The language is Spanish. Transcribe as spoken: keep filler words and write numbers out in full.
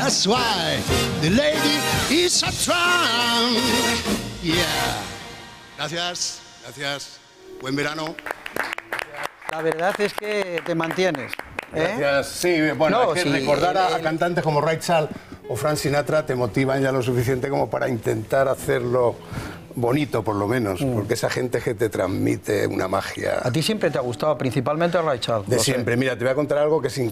That's why the lady is a tramp. Yeah. Gracias, gracias. Buen verano. La verdad es que te mantienes. ¿eh? Gracias. Sí, bueno, No, es que sí, recordar a, el- a cantantes como Ray Charles o Frank Sinatra te motivan ya lo suficiente como para intentar hacerlo bonito, por lo menos, Mm. porque esa gente que te transmite una magia A ti siempre te ha gustado, principalmente Ray Charles. de lo sé. siempre. Mira, te voy a contar algo que es